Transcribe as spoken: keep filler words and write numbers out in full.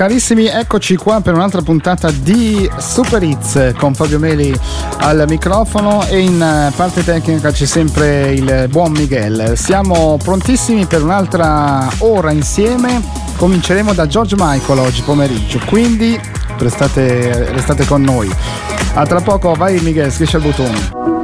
Carissimi, eccoci qua per un'altra puntata di Super Hits con Fabio Meli al microfono e in parte tecnica c'è sempre il buon Miguel. Siamo prontissimi per un'altra ora insieme. Cominceremo da George Michael oggi pomeriggio, quindi restate, restate con noi. A tra poco, vai Miguel, schiaccia il bottone.